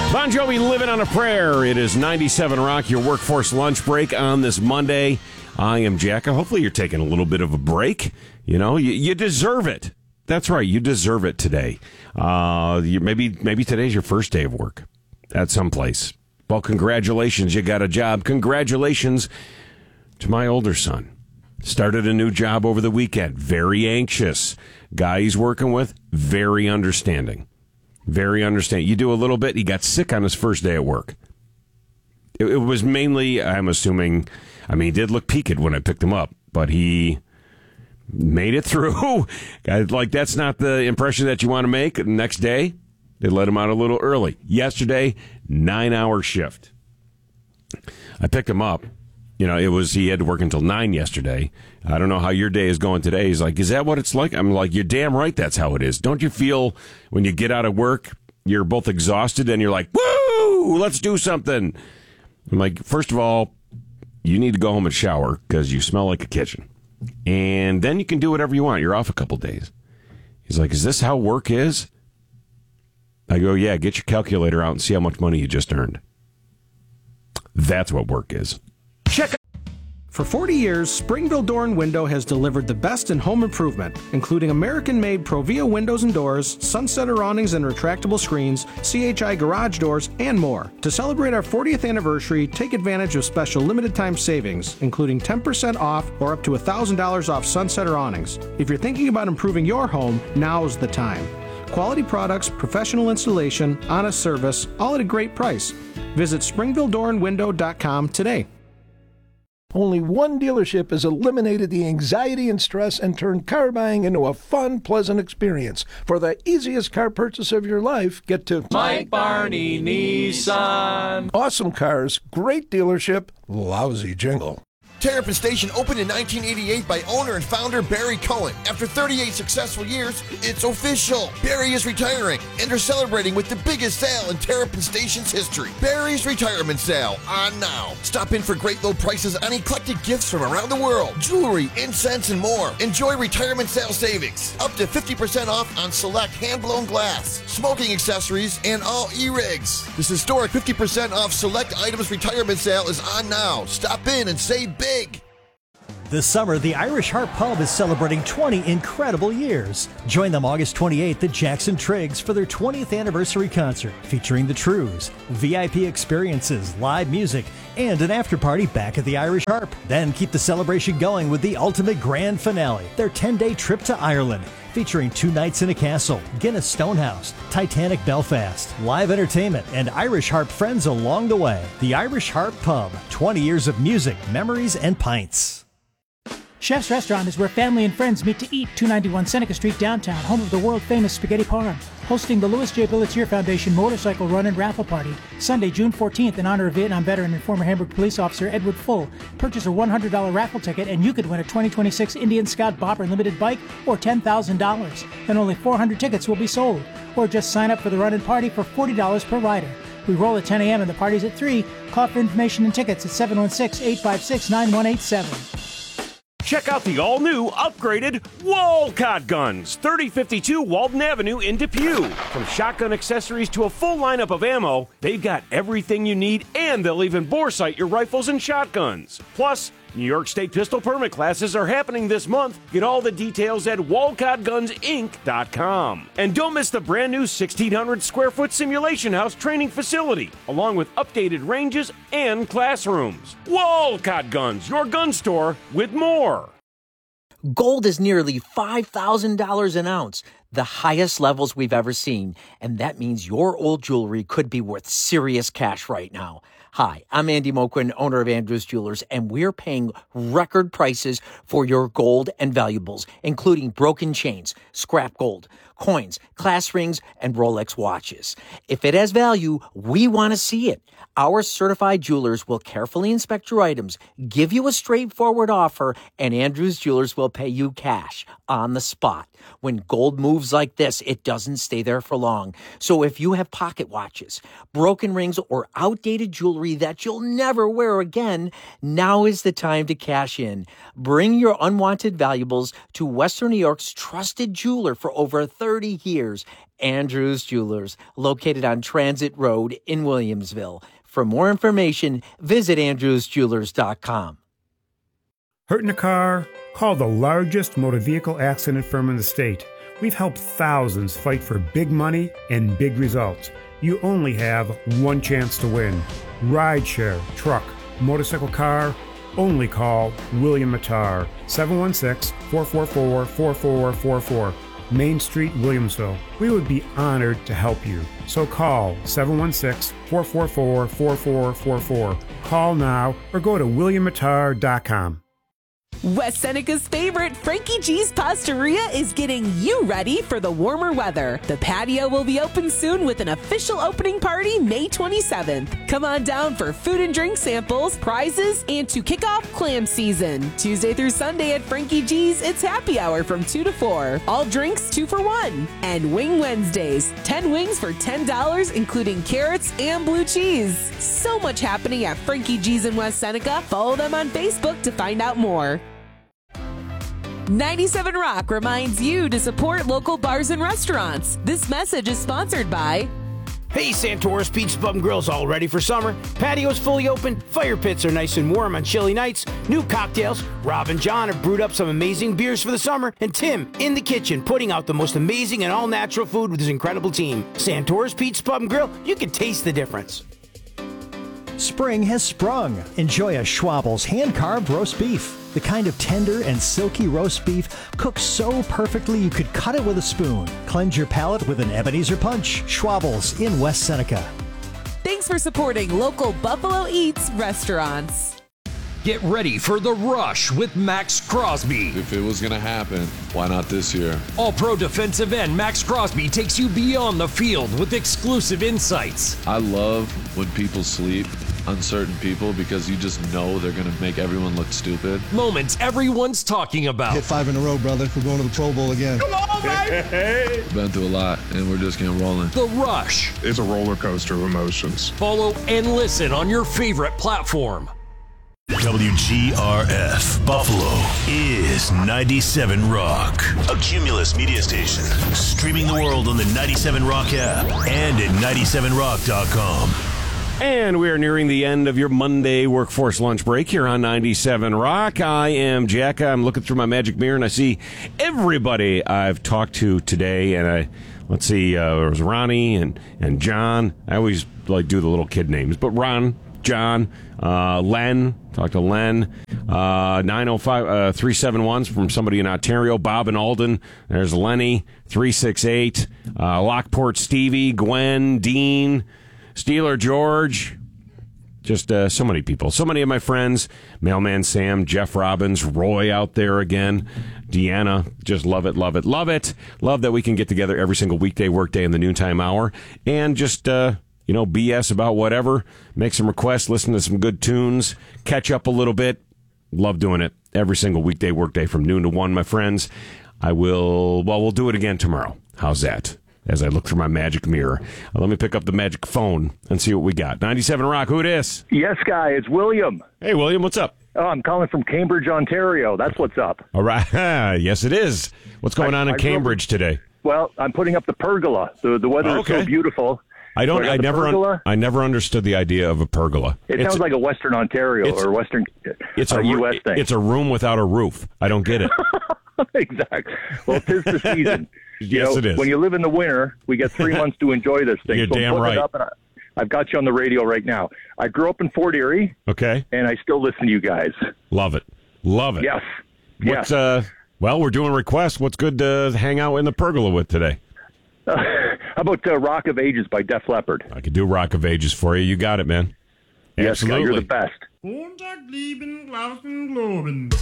Bon Jovi, Living on a Prayer. It is 97 Rock, your workforce lunch break on this Monday. I am Jacka. Hopefully you're taking a little bit of a break. You know, you deserve it. That's right. You deserve it today. Maybe today's your first day of work at some place. Well, congratulations. You got a job. Congratulations to my older son. Started a new job over the weekend. Very anxious. Guy he's working with, very understanding. Very understanding. You do a little bit, he got sick on his first day at work. It was mainly, I'm assuming, he did look peaked when I picked him up, but he made it through. Like, that's not the impression that you want to make. The next day, they let him out a little early. Yesterday, 9-hour shift. I picked him up. You know, he had to work until 9 yesterday. I don't know how your day is going today. He's like, is that what it's like? I'm like, you're damn right that's how it is. Don't you feel when you get out of work, you're both exhausted and you're like, woo, let's do something. I'm like, first of all, you need to go home and shower because you smell like a kitchen. And then you can do whatever you want. You're off a couple days. He's like, is this how work is? I go, yeah, get your calculator out and see how much money you just earned. That's what work is. Check. For 40 years, Springville Door and Window has delivered the best in home improvement, including American-made Provia windows and doors, sunsetter awnings and retractable screens, CHI garage doors, and more. To celebrate our 40th anniversary, take advantage of special limited-time savings, including 10% off or up to $1,000 off sunsetter awnings. If you're thinking about improving your home, now's the time. Quality products, professional installation, honest service, all at a great price. Visit SpringvilleDoorandWindow.com today. Only one dealership has eliminated the anxiety and stress and turned car buying into a fun, pleasant experience. For the easiest car purchase of your life, get to Mike Barney Nissan. Awesome cars, great dealership, lousy jingle. Terrapin Station opened in 1988 by owner and founder Barry Cohen. After 38 successful years, it's official. Barry is retiring, and they're celebrating with the biggest sale in Terrapin Station's history. Barry's Retirement Sale on now. Stop in for great low prices on eclectic gifts from around the world, jewelry, incense, and more. Enjoy retirement sale savings. Up to 50% off on select hand-blown glass, smoking accessories, and all e-rigs. This historic 50% off select items retirement sale is on now. Stop in and save big. This summer, the Irish Harp Pub is celebrating 20 incredible years. Join them August 28th at Jackson Triggs for their 20th anniversary concert featuring the Trues, VIP experiences, live music, and an after-party back at the Irish Harp. Then keep the celebration going with the ultimate grand finale, their 10-day trip to Ireland, featuring 2 nights in a castle, Guinness Stonehouse, Titanic Belfast, live entertainment, and Irish Harp friends along the way. The Irish Harp Pub, 20 years of music, memories, and pints. Chef's Restaurant is where family and friends meet to eat. 291 Seneca Street downtown, home of the world-famous Spaghetti Parm. Hosting the Louis J. Billetier Foundation Motorcycle Run and Raffle Party, Sunday, June 14th, in honor of Vietnam veteran and former Hamburg police officer Edward Full. Purchase a $100 raffle ticket and you could win a 2026 Indian Scout Bopper Limited bike or $10,000. And only 400 tickets will be sold. Or just sign up for the run and party for $40 per rider. We roll at 10 a.m. and the party's at 3. Call for information and tickets at 716-856-9187. Check out the all-new, upgraded Walcott Guns, 3052 Walden Avenue in Depew. From shotgun accessories to a full lineup of ammo, they've got everything you need, and they'll even bore sight your rifles and shotguns. Plus, New York State pistol permit classes are happening this month. Get all the details at WalcottGunsInc.com. And don't miss the brand new 1,600 square foot simulation house training facility, along with updated ranges and classrooms. Walcott Guns, your gun store with more. Gold is nearly $5,000 an ounce, the highest levels we've ever seen. And that means your old jewelry could be worth serious cash right now. Hi, I'm Andy Moquin, owner of Andrews Jewelers, and we're paying record prices for your gold and valuables, including broken chains, scrap gold, coins, class rings, and Rolex watches. If it has value, we want to see it. Our certified jewelers will carefully inspect your items, give you a straightforward offer, and Andrews Jewelers will pay you cash on the spot. When gold moves like this, it doesn't stay there for long. So if you have pocket watches, broken rings, or outdated jewelry jewelry that you'll never wear again, now is the time to cash in. Bring your unwanted valuables to Western New York's trusted jeweler for over 30 years, Andrews Jewelers, located on Transit Road in Williamsville. For more information, visit andrewsjewelers.com. Hurt in a car? Call the largest motor vehicle accident firm in the state. We've helped thousands fight for big money and big results. You only have one chance to win. Rideshare, truck, motorcycle, car, only call William Mattar, 716-444-4444, Main Street, Williamsville. We would be honored to help you. So call 716-444-4444. Call now or go to williammattar.com. West Seneca's favorite, Frankie G's Pastaria, is getting you ready for the warmer weather. The patio will be open soon with an official opening party May 27th. Come on down for food and drink samples, prizes, and to kick off clam season. Tuesday through Sunday at Frankie G's, it's happy hour from 2 to 4. All drinks 2 for $1. And Wing Wednesdays, 10 wings for $10, including carrots and blue cheese. So much happening at Frankie G's in West Seneca. Follow them on Facebook to find out more. 97 Rock reminds you to support local bars and restaurants. This message is sponsored by... Hey, Santoris Pizza Pub and Grill's all ready for summer. Patio's fully open, fire pits are nice and warm on chilly nights, new cocktails. Rob and John have brewed up some amazing beers for the summer, and Tim, in the kitchen, putting out the most amazing and all-natural food with his incredible team. Santoris Pizza Pub and Grill, you can taste the difference. Spring has sprung. Enjoy a Schwabel's hand-carved roast beef. The kind of tender and silky roast beef cooked so perfectly you could cut it with a spoon. Cleanse your palate with an Ebenezer Punch. Schwabel's in West Seneca. Thanks for supporting local Buffalo Eats restaurants. Get ready for The Rush with Max Crosby. If it was going to happen, why not this year? All-pro defensive end Max Crosby takes you beyond the field with exclusive insights. I love when people sleep on certain people because you just know they're going to make everyone look stupid. Moments everyone's talking about. Hit 5 in a row, brother. We're going to the Pro Bowl again. Come on, baby! Been through a lot, and we're just getting rolling. The Rush. It's a roller coaster of emotions. Follow and listen on your favorite platform. WGRF Buffalo is 97 Rock, a Cumulus media station, streaming the world on the 97 Rock app and at 97rock.com. And we are nearing the end of your Monday workforce lunch break here on 97 Rock. I am Jack. I'm looking through my magic mirror and I see everybody I've talked to today. And let's see, there was Ronnie and John. I always like do the little kid names, but Ron, John, Len, talked to Len, 905 371's from somebody in Ontario, Bob and Alden. There's Lenny, 368, Lockport Stevie, Gwen, Dean, Steeler George, just so many people. So many of my friends, Mailman Sam, Jeff Robbins, Roy out there again, Deanna, just love it, love it, love it. Love that we can get together every single weekday, workday in the noontime hour, and just, BS about whatever, make some requests, listen to some good tunes, catch up a little bit. Love doing it every single weekday, workday from noon to 1, my friends. We'll do it again tomorrow. How's that? As I look through my magic mirror. Let me pick up the magic phone and see what we got. 97 Rock, who it is? Yes, guy, it's William. Hey, William, what's up? Oh, I'm calling from Cambridge, Ontario. That's what's up. All right. Yes, it is. What's going on in Cambridge today? Well, I'm putting up the pergola. The weather is so beautiful. I never understood the idea of a pergola. It sounds like a Western Ontario or Western U.S. thing. It's a room without a roof. I don't get it. Exactly. Well, 'tis the season. Yes, it is. When you live in the winter, we get 3 months to enjoy this thing. You're damn right. It up and I've got you on the radio right now. I grew up in Fort Erie. Okay. And I still listen to you guys. Love it. Love it. Yes. What's, well, we're doing requests. What's good to hang out in the pergola with today? How about Rock of Ages by Def Leppard? I could do Rock of Ages for you. You got it, man. Yes, Absolutely. you're the best.